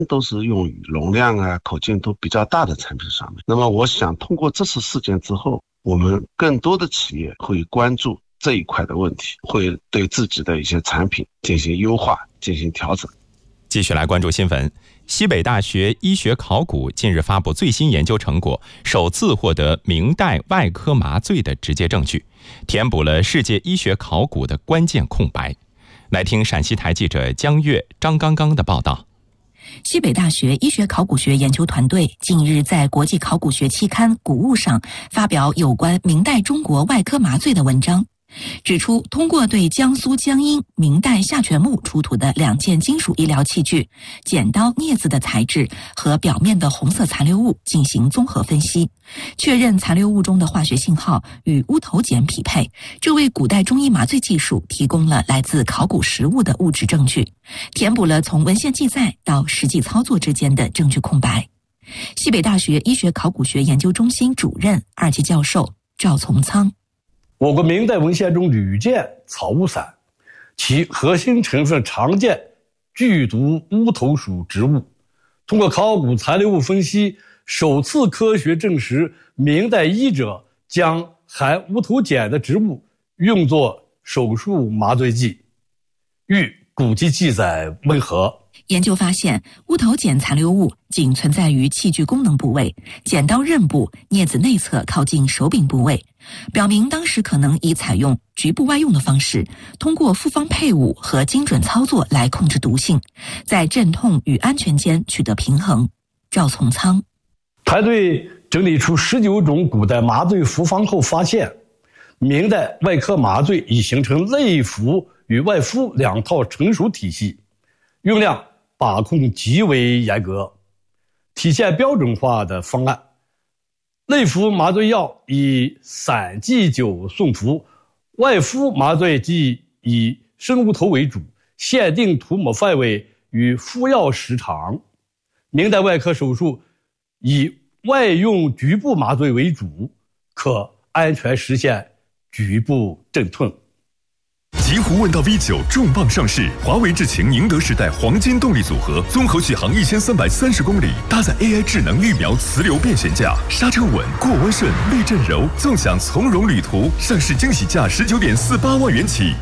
都是用于容量口径都比较大的产品上面。那么我想通过这次事件之后，我们更多的企业会关注这一块的问题，会对自己的一些产品进行优化，进行调整。 继续来关注新闻。西北大学医学考古近日发布最新研究成果，首次获得明代外科麻醉的直接证据，填补了世界医学考古的关键空白。来听陕西台记者江月、张刚刚的报道。 西北大学医学考古学研究团队近日在国际考古学期刊《古物》上发表有关明代中国外科麻醉的文章，指出通过对江苏江阴明代下泉墓出土的2件金属医疗器具、剪刀、镊子的材质和表面的红色残留物进行综合分析，确认残留物中的化学信号与乌头碱匹配，这为古代中医麻醉技术提供了来自考古实物的物质证据，填补了从文献记载到实际操作之间的证据空白。西北大学医学考古学研究中心主任、2级教授赵从仓： 我国明代文献中屡见草乌散，其核心成分常见剧毒乌头属植物。通过考古残留物分析，首次科学证实明代医者将含乌头碱的植物用作手术麻醉剂，与古籍记载吻合。 研究发现，乌头碱残留物仅存在于器具功能部位，剪刀刃部、镊子内侧靠近手柄部位，表明当时可能以采用局部外用的方式，通过复方配伍和精准操作来控制毒性，在镇痛与安全间取得平衡。赵从仓： 团队整理出19种古代麻醉服方后发现，明代外科麻醉已形成内服与外敷2套成熟体系，用量把控极为严格，体现标准化的方案。内服麻醉药以散剂酒送服，外敷麻醉剂以生乌头为主，限定涂抹范围与敷药时长。明代外科手术以外用局部麻醉为主，可安全实现局部镇痛。 极狐问道 V9 重磅上市，华为智擎宁德时代黄金动力组合，综合续航1330公里，搭载 AI 智能预瞄磁流变悬架，刹车稳，过弯顺，避震柔，纵享从容旅途。上市惊喜价19.48万元起。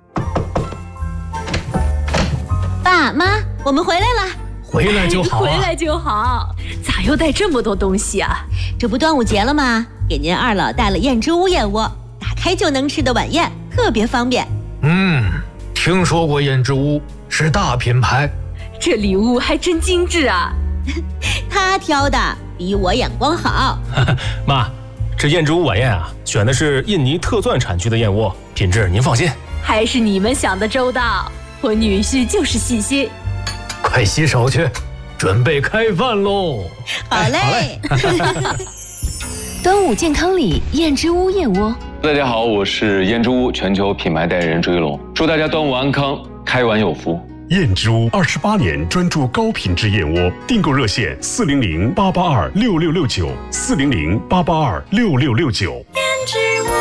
爸妈，我们回来了。 回来就好啊， 回来就好。咋又带这么多东西啊？这不端午节了吗？给您2老带了燕之屋燕窝，打开就能吃的晚宴，特别方便。 听说过燕之屋，是大品牌。 这礼物还真精致啊！他挑的比我眼光好。 妈，这燕之屋晚宴啊，选的是印尼特钻产区的燕窝，品质您放心。 还是你们想的周到，我女婿就是细心。 快洗手去，准备开饭喽！ 好嘞。 端午健康礼，燕之屋燕窝。 大家好，我是燕之屋全球品牌代言人朱一龙，祝大家端午安康，开碗有福。 燕之屋28年专注高品质燕窝，订购热线400-882-6669，400-882-6669。 燕之屋。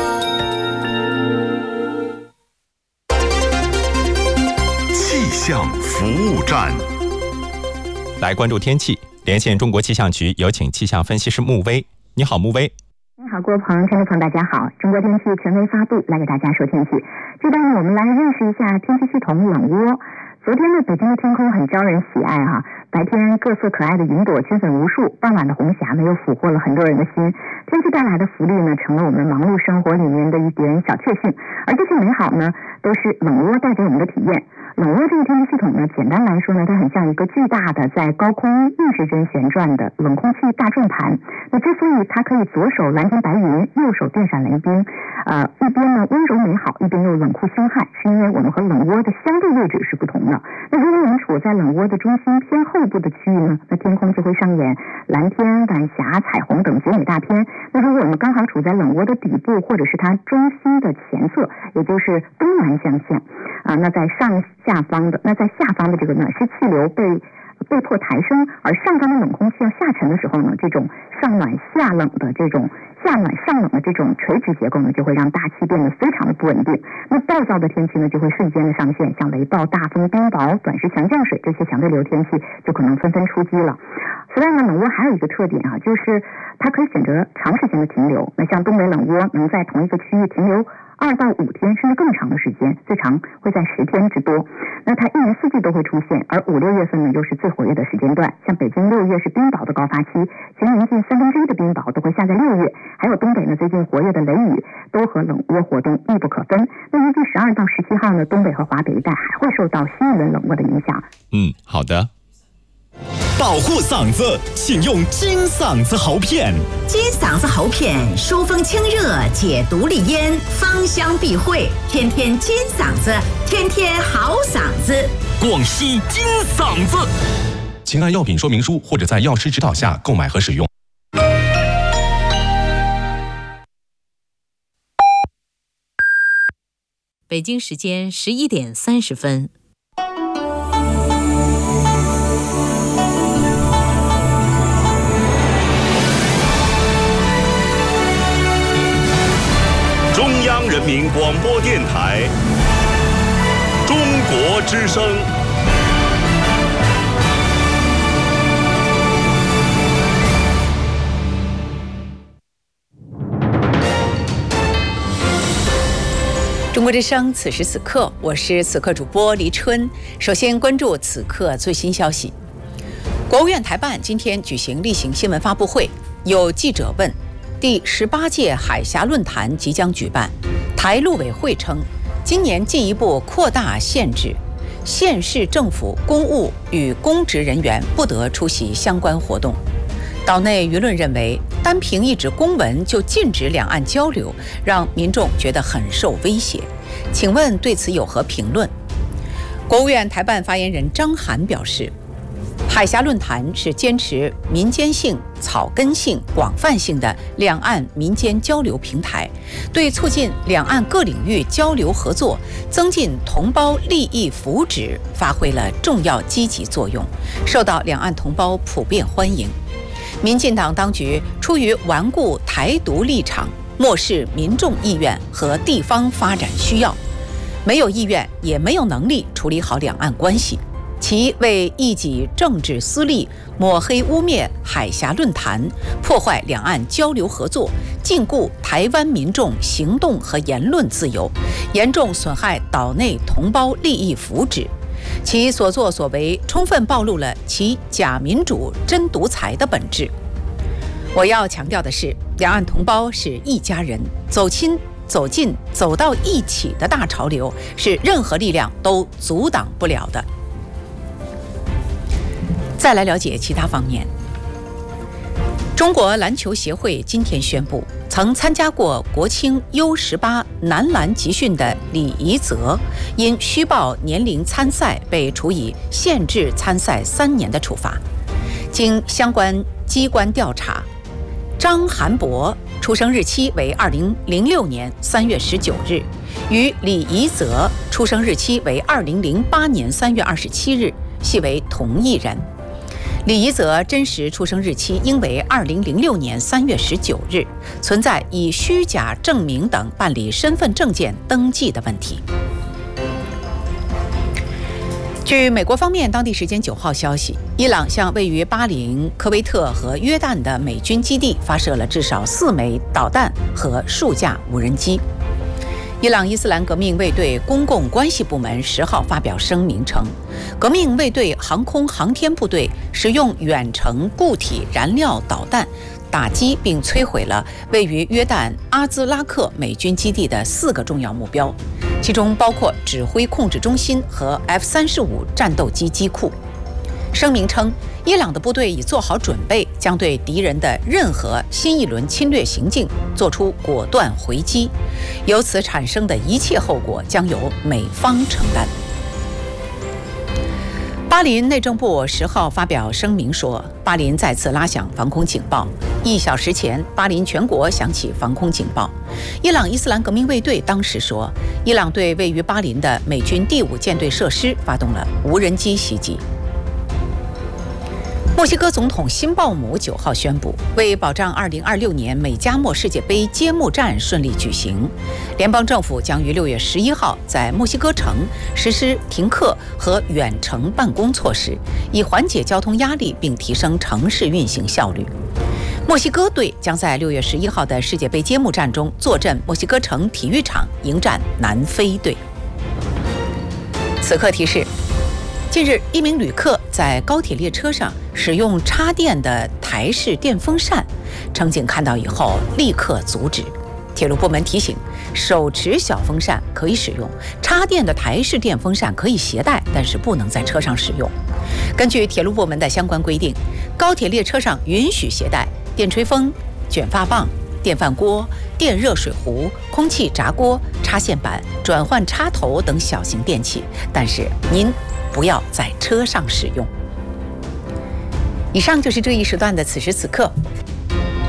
气象服务站， 来关注天气，连线中国气象局，有请气象分析师穆威。你好，穆威。 你好，各位朋友、听众朋友，大家好！中国天气权威发布，来给大家说天气。这段呢，我们来认识一下天气系统冷涡。昨天呢，北京的天空很招人喜爱哈，白天各色可爱的云朵圈粉无数，傍晚的红霞呢又俘获了很多人的心。天气带来的福利呢，成了我们忙碌生活里面的一点小确幸，而这些美好呢，都是冷涡带给我们的体验。冷涡这个天气系统呢，简单来说呢，它很像一个巨大的在高空逆时针旋转的冷空气大转盘。那之所以它可以左手蓝天白云，右手电闪雷兵，一边呢温柔美好，一边又冷酷凶悍，是因为我们和冷涡的相对位置是不同的。那如果我们处在冷涡的中心偏后部的区域呢，那天空就会上演蓝天、晚霞、彩虹等绝美大片。那如果我们刚好处在冷涡的底部，或者是它中心的前侧，也就是东南向线那在下方的这个呢，是气流被被迫抬升，而上方的冷空气要下沉的时候呢，这种上暖下冷的这种下暖上冷的这种垂直结构呢，就会让大气变得非常的不稳定。那暴躁的天气呢，就会瞬间的上现，像雷暴、大风、冰雹、短时强降水这些强对流天气就可能纷纷出击了。此外呢，冷涡还有一个特点啊，就是它可以选择长时间的停留。那像东北冷涡能在同一个区域停留2到5天甚至更长的时间，最长会在10天之多。那它一年四季都会出现，而5、6月份呢又是最活跃的时间段。像北京6月是冰雹的高发期，全年近1/3的冰雹都会下在6月。还有东北呢最近活跃的雷雨都和冷涡活动密不可分。那预计12到17号呢，东北和华北一带还会受到新一轮冷涡的影响。 好的。 保护嗓子，请用金嗓子喉片。 金嗓子喉片疏风清热，解毒利咽，芳香避秽，天天金嗓子，天天好嗓子。 广西金嗓子，请按药品说明书或者在药师指导下购买和使用。 北京时间11点30分。 中央人民广播电台中国之声。 中国之声，此时此刻，我是此刻主播黎春。首先关注此刻最新消息。国务院台办今天举行例行新闻发布会，有记者问：第18届海峡论坛即将举办，台陆委会称，今年进一步扩大限制，县市政府公务与公职人员不得出席相关活动。岛内舆论认为，单凭一纸公文就禁止两岸交流，让民众觉得很受威胁。请问对此有何评论？国务院台办发言人张涵表示，海峡论坛是坚持民间性、草根性、广泛性的两岸民间交流平台，对促进两岸各领域交流合作、增进同胞利益福祉发挥了重要积极作用，受到两岸同胞普遍欢迎。民进党当局出于顽固台独立场，漠视民众意愿和地方发展需要，没有意愿也没有能力处理好两岸关系。其为一己政治私利，抹黑污蔑海峡论坛，破坏两岸交流合作，禁锢台湾民众行动和言论自由，严重损害岛内同胞利益福祉。其所作所为充分暴露了其假民主真独裁的本质。我要强调的是，两岸同胞是一家人，走亲走近走到一起的大潮流是任何力量都阻挡不了的。再来了解其他方面。中国篮球协会今天宣布，曾参加过国青 U18 男篮集训的李怡泽，因虚报年龄参赛被处以限制参赛3年的处罚。经相关机关调查，张涵博出生日期为2006年3月19日，与李怡泽出生日期为2008年3月27日，系为同一人。李怡泽真实出生日期应为2006年3月19日，存在以虚假证明等办理身份证件登记的问题。据美国方面当地时间9号消息，伊朗向位于巴林、科威特和约旦的美军基地发射了至少4枚导弹和数架无人机。伊朗伊斯兰革命卫队公共关系部门10号发表声明称，革命卫队航空航天部队使用远程固体燃料导弹打击并摧毁了位于约旦阿兹拉克美军基地的4个重要目标，其中包括指挥控制中心和 F-35战斗机机库。声明称，伊朗的部队已做好准备，将对敌人的任何新一轮侵略行径做出果断回击，由此产生的一切后果将由美方承担。巴林内政部10号发表声明说，巴林再次拉响防空警报。1小时前，巴林全国响起防空警报。伊朗伊斯兰革命卫队当时说，伊朗对位于巴林的美军第5舰队设施发动了无人机袭击。 墨西哥总统辛鲍姆9号宣布，为保障2026年美加墨世界杯揭幕战顺利举行，联邦政府将于6月11号在墨西哥城实施停课和远程办公措施，以缓解交通压力并提升城市运行效率。墨西哥队将在6月11号的世界杯揭幕战中坐镇墨西哥城体育场迎战南非队。此刻提示：近日，一名旅客在高铁列车上使用插电的台式电风扇，乘警看到以后立刻阻止。铁路部门提醒，手持小风扇可以使用，插电的台式电风扇可以携带，但是不能在车上使用。根据铁路部门的相关规定，高铁列车上允许携带电吹风、卷发棒、电饭锅、电热水壶、空气炸锅、插线板、转换插头等小型电器，但是您不要在车上使用。以上就是这一时段的此时此刻。